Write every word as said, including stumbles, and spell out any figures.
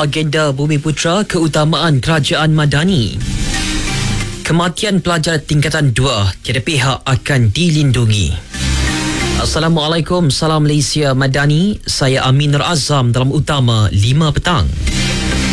agenda Bumi Putra keutamaan kerajaan Madani. Kematian pelajar tingkatan dua, tiada pihak akan dilindungi. Assalamualaikum, salam Malaysia Madani. Saya Amin Nur Azam dalam Utama lima petang.